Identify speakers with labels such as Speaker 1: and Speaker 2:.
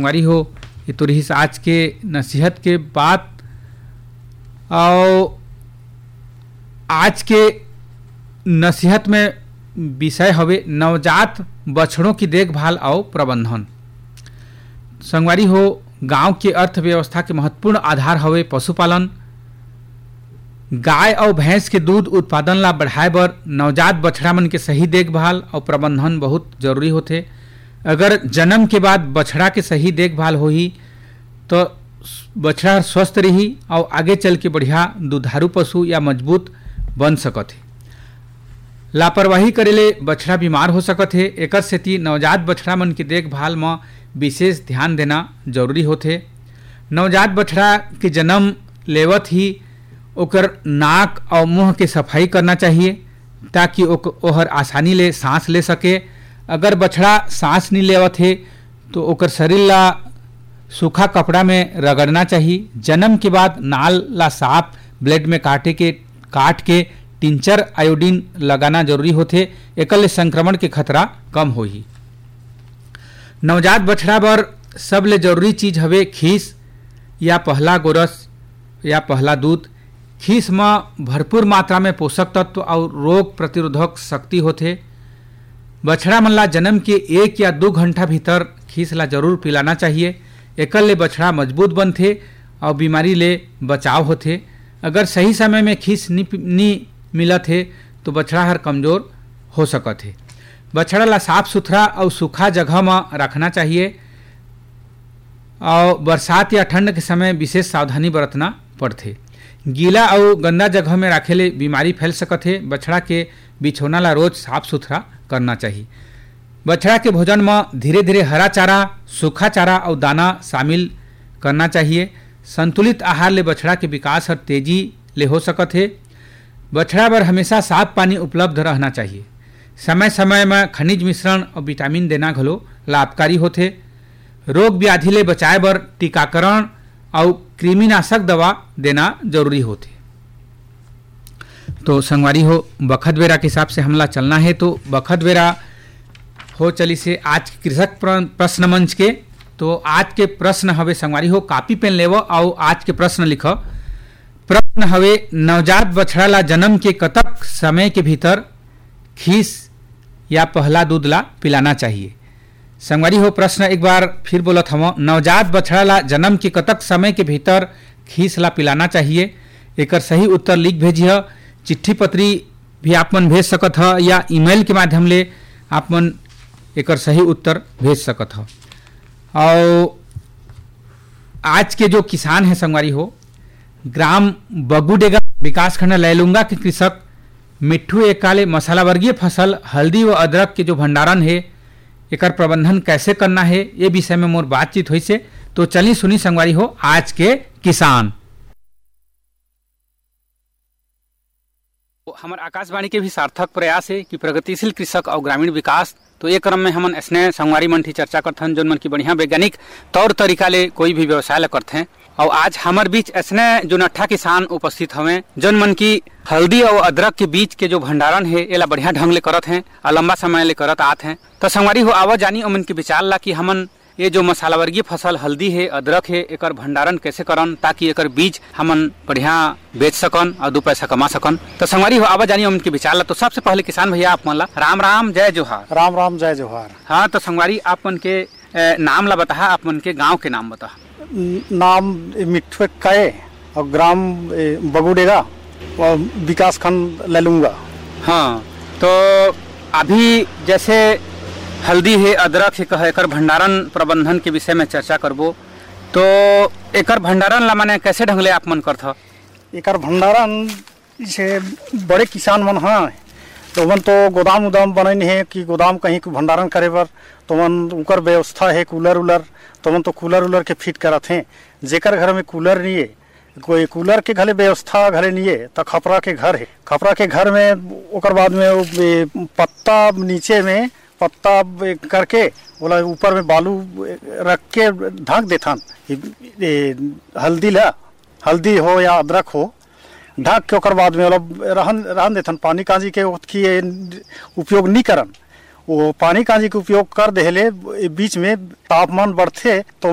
Speaker 1: संगवारी हो ये तो रही आज के नसीहत के बात। और आज के नसीहत में विषय हवे नवजात बछड़ों की देखभाल और प्रबंधन। संगवारी हो गांव के अर्थव्यवस्था के महत्वपूर्ण आधार हवे पशुपालन। गाय और भैंस के दूध उत्पादन ला बढ़ाए बर नवजात बछड़ा मन के सही देखभाल और प्रबंधन बहुत जरूरी होथे। अगर जन्म के बाद बछड़ा के सही देखभाल होही तो बछड़ा स्वस्थ रही और आगे चल के बढ़िया दुधारू पशु या मजबूत बन सकत है। लापरवाही करेले बछड़ा बीमार हो सकत है। एकर सेती नवजात बछड़ा मन की देखभाल में विशेष ध्यान देना जरूरी होथे। नवजात बछड़ा के जन्म लेवत ही ओकर नाक और मुंह के सफाई करना चाहिए ताकि ओहर आसानी ले सांस ले सके। अगर बछड़ा सांस नहीं लेवत है तो ओकर शरीर ला सूखा कपड़ा में रगड़ना चाहिए। जन्म के बाद नाल ला साफ ब्लेड में काट के टिंचर आयोडीन लगाना जरूरी होथे। एकर ले संक्रमण के खतरा कम होही। नवजात बछड़ा बर सबले जरूरी चीज हवे खीस या पहला गोरस या पहला दूध। खीस में भरपूर मात्रा में पोषक तत्व और रोग प्रतिरोधक शक्ति होथे। बछड़ा मन ला जन्म के 1 या 2 घंटा भीतर खीस ला जरूर पिलाना चाहिए। एकर ले बछड़ा मजबूत बनथे और बीमारी ले बचाव होथे। अगर सही समय में खीस नहीं मिलत है तो बछड़ा हर कमजोर हो सकत है। बछड़ा ला साफ सुथरा और सूखा जगह में रखना चाहिए और बरसात या ठंड के समय विशेष सावधानी बरतना पड़थे। गीला और गंदा जगह में रखेले बीमारी फैल सकत है। बछड़ा के बिछौना ला रोज साफ सुथरा करना चाहिए। बछड़ा के भोजन में धीरे धीरे हरा चारा, सूखा चारा और दाना शामिल करना चाहिए। संतुलित आहार ले बछड़ा के विकास हर तेजी ले हो सकत है। बछड़ा बर हमेशा साफ पानी उपलब्ध रहना चाहिए। समय समय में खनिज मिश्रण और विटामिन देना घलो लाभकारी होथे। रोग व्याधि ले बचाए बर टीकाकरण और कृमिनाशक दवा देना जरूरी होथे। तो संगवारी हो बखत बेरा के हिसाब से हमला चलना है तो बखत बेरा हो चली से आज के कृषक प्रश्न मंच के। तो आज के प्रश्न हवे संगवारी हो कापी पेन लेव और आज के प्रश्न लिख। प्रश्न हवे नवजात बछड़ा ला जन्म के कतक समय के भीतर खीस या पहला दूध ला पिलाना चाहिए। संगवारी हो प्रश्न एक बार फिर बोलत हूँ। नवजात बछड़ा ला जन्म के कतक समय के भीतर खीस ला पिलाना चाहिए। एकर सही उत्तर लिख भेजिए। चिट्ठी पत्री भी आप मन भेज सकत ह या ईमेल के माध्यम ले आप मन एकर सही उत्तर भेज सकत ह। और आज के जो किसान हैं संगवारी हो ग्राम बगुडेगा विकासखंड लैलुंगा के कृषक मिट्ठू एकाले मसाला वर्गीय फसल हल्दी व अदरक के जो भंडारण है एकर प्रबंधन कैसे करना है ये विषय में मोर बातचीत हुई से। तो चलिए सुनी संगवारी हो आज के किसान। हमारे आकाशवाणी के भी सार्थक प्रयास है कि प्रगतिशील कृषक और ग्रामीण विकास। तो ये क्रम में हमन ऐसने संगवारी मन चर्चा करथन जोन मन की बढ़िया वैज्ञानिक तौर तरीका ले कोई भी व्यवसाय ला करथे। और आज हमारे बीच ऐसने जो नट्ठा किसान उपस्थित हवे जोन मन की हल्दी और अदरक के बीच के जो भंडारण है एला बढ़िया ढंग ले करत हैं और लंबा समय ले करत आत हैं। तो संगवारी हो आवा जानी उमन के विचार ला कि हमन ये जो मसाला वर्गीय फसल हल्दी है अदरक है एकर भंडारण कैसे करन ताकि एकर बीज हमन बढ़िया बेच सकन और 2 पैसा कमा सकन। तो संगवारी हो आवा जानी उनके विचार ला। तो सबसे पहले किसान भैया आप मन ला राम राम जय जोहार।
Speaker 2: राम राम जय जोहार।
Speaker 1: हाँ तो संगवारी आप मन के नाम ला बता, आप मन के गाँव के नाम बता।
Speaker 2: नाम मिट्ठू काये और ग्राम बगुडेगा और विकास खंड लैलुंगा।
Speaker 1: हाँ तो अभी जैसे हल्दी है अदरक है कह एकर भंडारण प्रबंधन के विषय में चर्चा करबो। तो एकर भंडारण ला माने कैसे ढंग ले आप मन करथ?
Speaker 2: एकर भंडारण से बड़े किसान मन हैं तो मन तो गोदाम उदाम बनन है कि गोदाम कहीं को भंडारण करे बर तो मन उकर व्यवस्था है कूलर उलर तो मन तो कूलर उलर के फिट करत हैं। जेकर घर में कूलर नहीं है कोई कूलर के घरे व्यवस्था घरे नहीं है तो खपरा के घर है। खपरा के घर में ओकर बाद में पत्ता नीचे में पत्ता करके बोला ऊपर में बालू रख के ढक देथन। हल्दी हो या अदरक हो ढक के ओकर बाद में रहन देथन। पानी कांजी के उपयोग नहीं करन। वो पानी कांजी के उपयोग कर देले बीच में तापमान बढ़ते तो